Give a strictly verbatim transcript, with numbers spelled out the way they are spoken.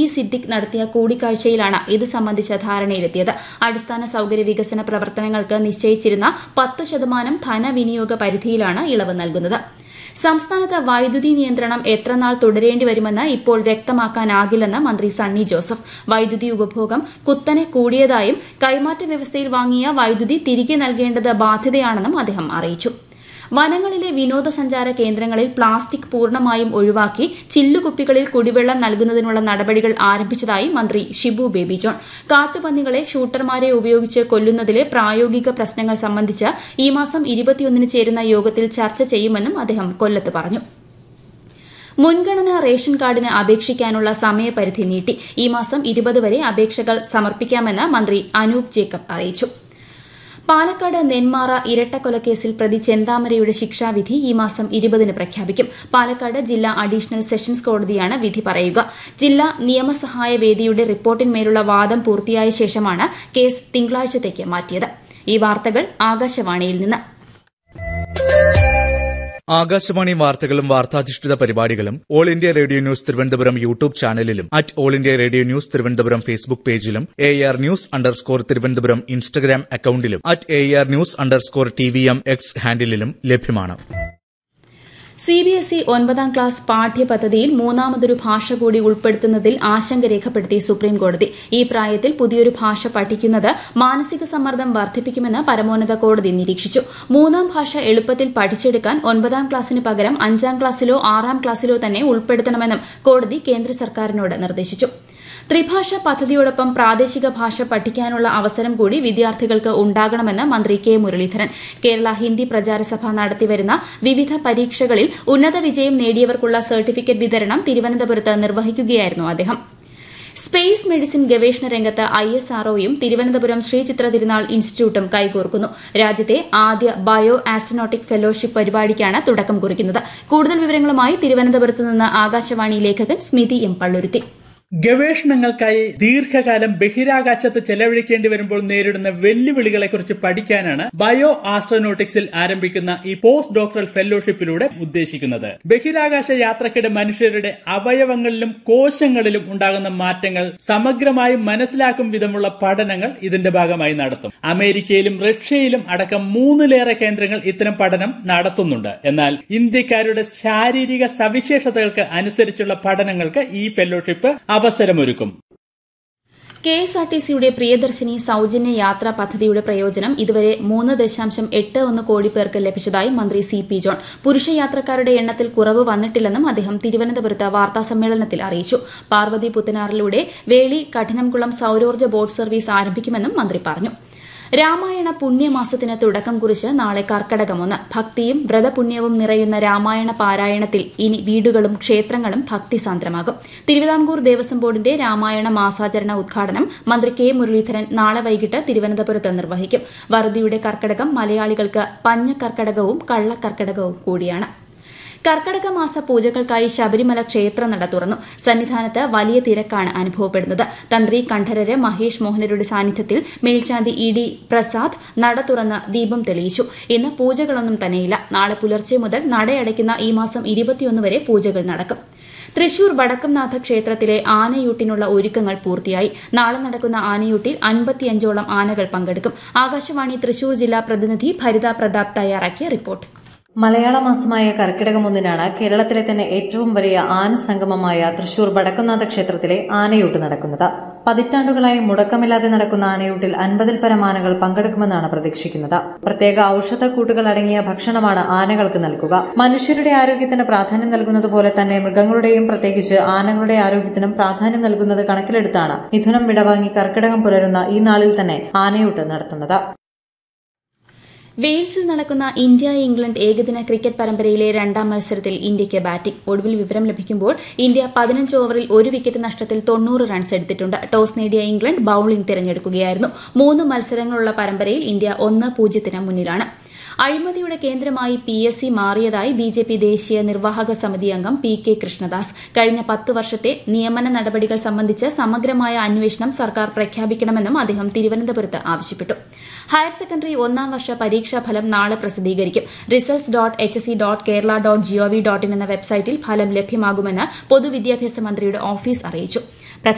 സിദ്ദിഖ് നടത്തിയ കൂടിക്കാഴ്ചയിലാണ് ഇത് സംബന്ധിച്ച ധാരണയിലെത്തിയത്. അടിസ്ഥാന സൌകര്യ വികസന പ്രവർത്തനങ്ങൾക്ക് നിശ്ചയിച്ചിരുന്ന പത്ത് ശതമാനം ധനവിനിയോഗ പരിധിയിലാണ് ഇളവ് നൽകുന്നത്. സംസ്ഥാനത്ത് വൈദ്യുതി നിയന്ത്രണം എത്രനാൾ തുടരേണ്ടി വരുമെന്ന് ഇപ്പോൾ വ്യക്തമാക്കാനാകില്ലെന്ന് മന്ത്രി സണ്ണി ജോസഫ്. വൈദ്യുതി ഉപഭോഗം കുത്തനെ കൂടിയതായും കൈമാറ്റ വ്യവസ്ഥയിൽ വാങ്ങിയ വൈദ്യുതി തിരികെ നൽകേണ്ടത് ബാധ്യതയാണെന്നും അദ്ദേഹം അറിയിച്ചു. വനങ്ങളിലെ വിനോദസഞ്ചാര കേന്ദ്രങ്ങളിൽ പ്ലാസ്റ്റിക് പൂർണ്ണമായും ഒഴിവാക്കി ചില്ലുകുപ്പികളിൽ കുടിവെള്ളം നൽകുന്നതിനുള്ള നടപടികൾ ആരംഭിച്ചതായി മന്ത്രി ഷിബു ബേബി ജോൺ. കാട്ടുപന്നികളെ ഷൂട്ടർമാരെ ഉപയോഗിച്ച് കൊല്ലുന്നതിലെ പ്രായോഗിക പ്രശ്നങ്ങൾ സംബന്ധിച്ച് ഈ മാസം ഇരുപത്തിയൊന്നിന് ചേരുന്ന യോഗത്തിൽ ചർച്ച ചെയ്യുമെന്നും അദ്ദേഹം കൊല്ലത്ത് പറഞ്ഞു. മുൻഗണനാ റേഷൻ കാർഡിന് അപേക്ഷിക്കാനുള്ള സമയപരിധി നീട്ടി. ഈ മാസം ഇരുപത് വരെ അപേക്ഷകൾ സമർപ്പിക്കാമെന്ന് മന്ത്രി അനൂപ് ജേക്കബ് അറിയിച്ചു. പാലക്കാട് നെന്മാറ ഇരട്ടക്കൊലക്കേസിൽ പ്രതി ചെന്താമരയുടെ ശിക്ഷാവിധി ഈ മാസം ഇരുപതിന് പ്രഖ്യാപിക്കും. പാലക്കാട് ജില്ലാ അഡീഷണൽ സെഷൻസ് കോടതിയാണ് വിധി പറയുക. ജില്ലാ നിയമസഹായ വേദിയുടെ റിപ്പോർട്ടിന്മേലുള്ള വാദം പൂർത്തിയായ ശേഷമാണ് കേസ് തിങ്കളാഴ്ചത്തേക്ക് മാറ്റിയത്. ഈ വാർത്തകൾ ആകാശവാണിയിൽ നിന്ന്. ആകാശവാണി വാർത്തകളും വാർത്താധിഷ്ഠിത പരിപാടികളും all India radio news Thiruvananthapuram YouTube ചാനലിലും at all India radio news Thiruvananthapuram Facebook പേജിലും A R news underscore Thiruvananthapuram Instagram അക്കൌണ്ടിലും at A R news underscore T V M X ഹാൻഡിലും ലഭ്യമാണ്. സി ബി എസ് ഇ ഒൻപതാം ക്ലാസ് പാഠ്യപദ്ധതിയിൽ മൂന്നാമതൊരു ഭാഷ കൂടി ഉൾപ്പെടുത്തുന്നതിൽ ആശങ്ക രേഖപ്പെടുത്തി സുപ്രീംകോടതി. ഈ പ്രായത്തിൽ പുതിയൊരു ഭാഷ പഠിക്കുന്നത് മാനസിക സമ്മർദ്ദം വർദ്ധിപ്പിക്കുമെന്ന് പരമോന്നത കോടതി നിരീക്ഷിച്ചു. മൂന്നാം ഭാഷ എളുപ്പത്തിൽ പഠിച്ചെടുക്കാൻ ഒൻപതാം ക്ലാസ്സിന് പകരം അഞ്ചാം ക്ലാസ്സിലോ ആറാം ക്ലാസ്സിലോ തന്നെ ഉൾപ്പെടുത്തണമെന്നും കോടതി കേന്ദ്ര സർക്കാരിനോട് നിർദ്ദേശിച്ചു. ത്രിഭാഷ പദ്ധതിയോടൊപ്പം പ്രാദേശിക ഭാഷ പഠിക്കാനുള്ള അവസരം കൂടി വിദ്യാർത്ഥികൾക്ക് ഉണ്ടാകണമെന്ന് മന്ത്രി കെ മുരളീധരൻ. കേരള ഹിന്ദി പ്രചാരസഭ നടത്തിവരുന്ന വിവിധ പരീക്ഷകളിൽ ഉന്നത വിജയം നേടിയവർക്കുള്ള സർട്ടിഫിക്കറ്റ് വിതരണം തിരുവനന്തപുരത്ത് നിർവഹിക്കുകയായിരുന്നു അദ്ദേഹം. സ്പേസ് മെഡിസിൻ ഗവേഷണ രംഗത്ത് ഐ എസ് ആർഒയും തിരുവനന്തപുരം ശ്രീചിത്ര തിരുനാൾ ഇൻസ്റ്റിറ്റ്യൂട്ടും കൈകോർക്കുന്നു. രാജ്യത്തെ ആദ്യ ബയോ ആസ്ട്രോനോട്ടിക് ഫെലോഷിപ്പ് പരിപാടിക്കാണ് തുടക്കം കുറിക്കുന്നത്. കൂടുതൽ വിവരങ്ങളുമായി തിരുവനന്തപുരത്ത് നിന്ന് ആകാശവാണി ലേഖകൻ സ്മിതി എം പള്ളുരുത്തി. ഗവേഷണങ്ങൾക്കായി ദീർഘകാലം ബഹിരാകാശത്ത് ചെലവഴിക്കേണ്ടി വരുമ്പോൾ നേരിടുന്ന വെല്ലുവിളികളെക്കുറിച്ച് പഠിക്കാനാണ് ബയോ ആസ്ട്രോനോട്ടിക്സിൽ ആരംഭിക്കുന്ന ഈ പോസ്റ്റ് ഡോക്ടറൽ ഫെലോഷിപ്പിലൂടെ ഉദ്ദേശിക്കുന്നത്. ബഹിരാകാശ യാത്രക്കിടെ മനുഷ്യരുടെ അവയവങ്ങളിലും കോശങ്ങളിലും ഉണ്ടാകുന്ന മാറ്റങ്ങൾ സമഗ്രമായി മനസ്സിലാക്കും വിധമുള്ള പഠനങ്ങൾ ഇതിന്റെ ഭാഗമായി നടത്തും. അമേരിക്കയിലും റഷ്യയിലും അടക്കം മൂന്നിലേറെ കേന്ദ്രങ്ങൾ ഇത്തരം പഠനം നടത്തുന്നുണ്ട്. എന്നാൽ ഇന്ത്യക്കാരുടെ ശാരീരിക സവിശേഷതകൾക്ക് അനുസരിച്ചുള്ള പഠനങ്ങൾക്ക് ഈ fellowship അവസരമൊരുക്കും. K S R T സിയുടെ പ്രിയദർശിനി സൌജന്യ യാത്രാ പദ്ധതിയുടെ പ്രയോജനം ഇതുവരെ മൂന്ന് ദശാംശം എട്ട് ഒന്ന് കോടി പേർക്ക് ലഭിച്ചതായി മന്ത്രി സി പി ജോൺ. പുരുഷ യാത്രക്കാരുടെ എണ്ണത്തിൽ കുറവ് വന്നിട്ടില്ലെന്നും അദ്ദേഹം തിരുവനന്തപുരത്ത് വാർത്താസമ്മേളനത്തിൽ അറിയിച്ചു. പാർവതി പുത്തനാറിലൂടെ വേളി കഠിനംകുളം സൌരോർജ്ജ ബോട്ട് സർവീസ് ആരംഭിക്കുമെന്നും മന്ത്രി പറഞ്ഞു. രാമായണ പുണ്യമാസത്തിന് തുടക്കം കുറിച്ച് നാളെ കർക്കടകമൊന്ന്. ഭക്തിയും വ്രതപുണ്യവും നിറയുന്ന രാമായണ പാരായണത്തിൽ ഇനി വീടുകളും ക്ഷേത്രങ്ങളും ഭക്തിസാന്ദ്രമാകും. തിരുവിതാംകൂർ ദേവസ്വം ബോർഡിന്റെ രാമായണ മാസാചരണ ഉദ്ഘാടനം മന്ത്രി കെ മുരളീധരൻ നാളെ വൈകിട്ട് തിരുവനന്തപുരത്ത് നിർവഹിക്കും. വറുതിയുടെ കർക്കടകം മലയാളികൾക്ക് പഞ്ഞക്കർക്കടകവും കള്ളക്കർക്കടകവും കൂടിയാണ്. കർക്കടക മാസ പൂജകൾക്കായി ശബരിമല ക്ഷേത്രനട തുറന്നു. സന്നിധാനത്ത് വലിയ തിരക്കാണ് അനുഭവപ്പെടുന്നത്. തന്ത്രി കണ്ഠരര് മഹേഷ് മോഹനരുടെ സാന്നിധ്യത്തിൽ മേൽശാന്തി ഇ ഡി പ്രസാദ് നട തുറന്ന് ദീപം തെളിയിച്ചു. ഇന്ന് പൂജകളൊന്നും തന്നെയില്ല. നാളെ പുലർച്ചെ മുതൽ നടയടയ്ക്കുന്ന ഈ മാസം ഇരുപത്തിയൊന്ന് വരെ പൂജകൾ നടക്കും. തൃശൂർ വടക്കുംനാഥ ക്ഷേത്രത്തിലെ ആനയൂട്ടിനുള്ള ഒരുക്കങ്ങൾ പൂർത്തിയായി. നാളെ നടക്കുന്ന ആനയൂട്ടിൽ അൻപത്തിയഞ്ചോളം ആനകൾ പങ്കെടുക്കും. ആകാശവാണി തൃശൂർ ജില്ലാ പ്രതിനിധി ഭരിത പ്രതാപ് തയ്യാറാക്കിയ റിപ്പോർട്ട്. മലയാള മാസമായ കർക്കിടകം ഒന്നിനാണ് കേരളത്തിലെ തന്നെ ഏറ്റവും വലിയ ആനസംഗമമായ തൃശൂർ വടക്കുംനാഥ ക്ഷേത്രത്തിലെ ആനയൂട്ട് നടക്കുന്നത്. പതിറ്റാണ്ടുകളായി മുടക്കമില്ലാതെ നടക്കുന്ന ആനയൂട്ടിൽ അൻപതിൽ പരം ആനകൾ പങ്കെടുക്കുമെന്നാണ് പ്രതീക്ഷിക്കുന്നത്. പ്രത്യേക ഔഷധക്കൂട്ടുകൾ അടങ്ങിയ ഭക്ഷണമാണ് ആനകൾക്ക് നൽകുക. മനുഷ്യരുടെ ആരോഗ്യത്തിന് പ്രാധാന്യം നൽകുന്നതുപോലെ തന്നെ മൃഗങ്ങളുടെയും പ്രത്യേകിച്ച് ആനകളുടെ ആരോഗ്യത്തിനും പ്രാധാന്യം നൽകുന്നത് കണക്കിലെടുത്താണ് മിഥുനം വിടവാങ്ങി കർക്കിടകം പുലരുന്ന ഈ നാളിൽ തന്നെ ആനയൂട്ട് നടത്തുന്നത്. വെയിൽസിൽ നടക്കുന്ന ഇന്ത്യ ഇംഗ്ലണ്ട് ഏകദിന ക്രിക്കറ്റ് പരമ്പരയിലെ രണ്ടാം മത്സരത്തിൽ ഇന്ത്യയ്ക്ക് ബാറ്റിംഗ്. ഒടുവിൽ വിവരം ലഭിക്കുമ്പോൾ ഇന്ത്യ പതിനഞ്ച് ഓവറിൽ ഒരു വിക്കറ്റ് നഷ്ടത്തിൽ തൊണ്ണൂറ് റൺസ് എടുത്തിട്ടുണ്ട്. ടോസ് നേടിയ ഇംഗ്ലണ്ട് ബൌളിംഗ് തിരഞ്ഞെടുക്കുകയായിരുന്നു. മൂന്ന് മത്സരങ്ങളുള്ള പരമ്പരയിൽ ഇന്ത്യ ഒന്ന് പൂജ്യത്തിന് മുന്നിലാണ്. അഴിമതിയുടെ കേന്ദ്രമായി പി എസ് സി മാറിയതായി ബി ജെ പി ദേശീയ നിർവാഹക സമിതി അംഗം പി കെ കൃഷ്ണദാസ്. കഴിഞ്ഞ പത്ത് വർഷത്തെ നിയമന നടപടികൾ സംബന്ധിച്ച് സമഗ്രമായ അന്വേഷണം സർക്കാർ പ്രഖ്യാപിക്കണമെന്നും അദ്ദേഹം തിരുവനന്തപുരത്ത് ആവശ്യപ്പെട്ടു. ഹയർ സെക്കൻഡറി ഒന്നാം വർഷ പരീക്ഷാഫലം നാളെ പ്രസിദ്ധീകരിക്കും. Results dot H S C dot Kerala dot G O V dot in എന്ന വെബ്സൈറ്റിൽ ഫലം ലഭ്യമാകുമെന്ന് പൊതുവിദ്യാഭ്യാസ മന്ത്രിയുടെ ഓഫീസ് അറിയിച്ചു.